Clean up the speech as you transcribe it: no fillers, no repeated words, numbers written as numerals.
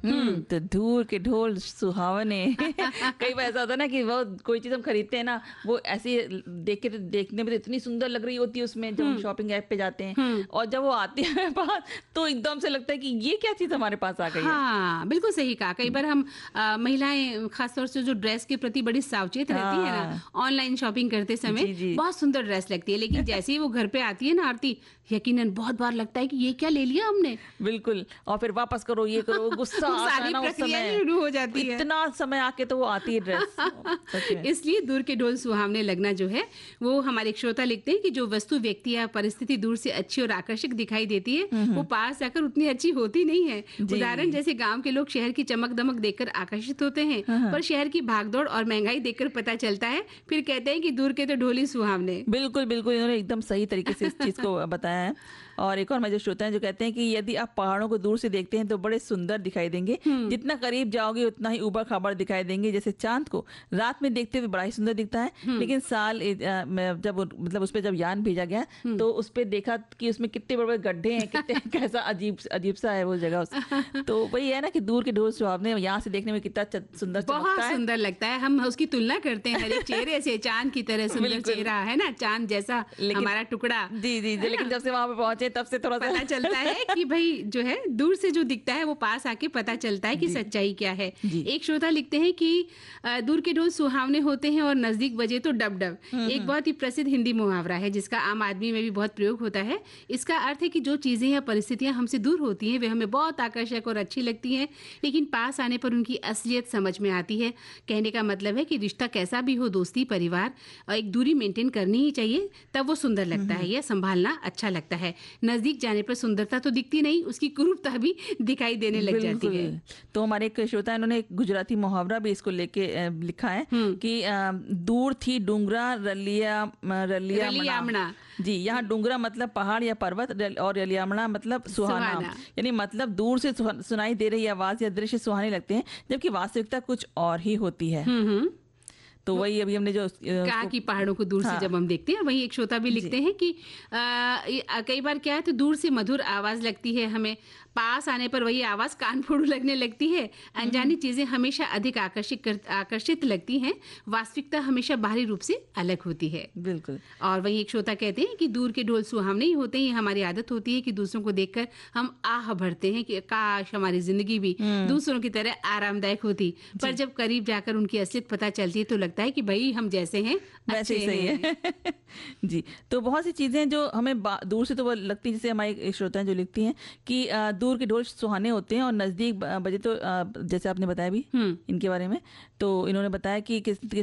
तो दूर के ढोल सुहावने। कई बार ऐसा होता है ना कि वो कोई चीज हम खरीदते हैं ना, वो ऐसी देखने में तो इतनी सुंदर लग रही होती है उसमें, जब हम शॉपिंग ऐप पे जाते हैं और जब वो आती है पास तो एकदम से लगता है कि ये क्या चीज हमारे पास आ गई है। हाँ, बिल्कुल सही कहा। कई बार हम महिलाएं खासतौर से जो ड्रेस के प्रति बड़ी सावचेत रहती है ना, ऑनलाइन शॉपिंग करते समय जी, जी। बहुत सुंदर ड्रेस लगती है, लेकिन जैसे ही वो घर पे आती है ना आरती, यकीनन बहुत बार लगता है कि ये क्या ले लिया हमने। बिल्कुल, और फिर वापस करो, ये करो, गुस्सा वो आता है सारी ना उस प्रक्रिया समय, शुरू हो जाती है। इतना समय आके तो वो आती है ड्रेस। सच में। इसलिए दूर के ढोल सुहावने लगना जो है, वो हमारे एक श्रोता लिखते हैं कि जो वस्तु, व्यक्ति या परिस्थिति दूर से अच्छी और आकर्षक दिखाई देती है, वो पास जाकर उतनी अच्छी होती नहीं है। उदाहरण जैसे गांव के लोग शहर की चमक दमक देखकर आकर्षित होते हैं, पर शहर की भागदौड़ और महंगाई देखकर पता चलता है, फिर कहते हैं कि दूर के तो ढोल ही सुहावने। बिल्कुल बिल्कुल, इन्होंने एकदम सही तरीके से इस चीज को बताया है। और एक और हमारे जो श्रोता हैं जो कहते हैं कि यदि आप पहाड़ों को दूर से देखते हैं तो बड़े सुंदर दिखाई देंगे, जितना करीब जाओगे उतना ही ऊबड़ खाबड़ दिखाई देंगे। जैसे चांद को रात में देखते हुए बड़ा ही सुंदर दिखता है, लेकिन जब मतलब उस पर जब यान भेजा गया तो उस पर देखा कि उसमें कितने बड़े बड़े गड्ढे हैं, कितने कैसा अजीब सा है वो जगह। तो वही है ना कि दूर के ढोल सुहावने यहाँ से देखने में कितना सुंदर चमकता है, बहुत सुंदर लगता है। हम उसकी तुलना करते हैं हर एक चेहरे से, चांद की तरह सुंदर चेहरा है ना, चांद जैसा हमारा टुकड़ा। जी जी, लेकिन जब से वहां पे पहुंचे तब से थोड़ा सा पता चलता है कि भाई जो है दूर से जो दिखता है वो पास आके पता चलता है कि सच्चाई क्या है। एक श्रोता लिखते हैं कि दूर के ढोल सुहावने होते हैं और नजदीक बजे तो डब डब। एक बहुत ही प्रसिद्ध हिंदी मुहावरा है जिसका आम आदमी में भी बहुत प्रयोग होता है। इसका अर्थ है कि जो चीजें या परिस्थितियां हमसे दूर होती हैं वे हमें बहुत आकर्षक और अच्छी लगती हैं, लेकिन पास आने पर उनकी असलियत समझ में आती है। कहने का मतलब है कि रिश्ता कैसा भी हो, दोस्ती, परिवार, एक दूरी मेंटेन करनी ही चाहिए, तब वो सुंदर लगता है, यह संभालना अच्छा लगता है। नजदीक जाने पर सुंदरता तो दिखती नहीं, उसकी कुरूपता भी दिखाई देने लग जाती है। तो हमारे एक श्रोता इन्होंने एक गुजराती मुहावरा भी इसको लेके लिखा है कि दूर थी डूंगरा रलियामणा। जी, यहाँ डूंगरा मतलब पहाड़ या पर्वत और रलियामणा मतलब सुहाना। यानी मतलब दूर से सुनाई दे रही आवाज या दृश्य सुहाने लगते हैं, जबकि वास्तविकता कुछ और ही होती है। तो वही अभी हमने जो कहा कि पहाड़ों को दूर से जब हम देखते हैं, वही एक श्रोता भी लिखते हैं कि कई बार क्या है तो दूर से मधुर आवाज लगती है हमें, पास आने पर वही आवाज कान फोड़ू लगने लगती है। अनजानी चीजें हमेशा अधिक आकर्षित लगती हैं, वास्तविकता हमेशा बाहरी रूप से अलग होती है। बिल्कुल। और वही एक श्रोता कहते हैं कि दूर के ढोल सुहावने ही होते हैं। हमारी आदत होती है कि दूसरों को देखकर हम आह भरते हैं कि काश हमारी जिंदगी भी दूसरों की तरह आरामदायक होती, पर जब करीब जाकर उनकी असलियत पता चलती है तो लगता है कि भाई हम जैसे हैं वैसे ही सही है। जी, तो बहुत सी चीजें जो हमें दूर से तो वो लगती है, जैसे हमारी श्रोता जो लिखती हैं कि दूर के ढोल सुहाने होते हैं और नजदीक बजे तो जैसे आपने बताया भी इनके बारे में, तो इन्होंने बताया कि किस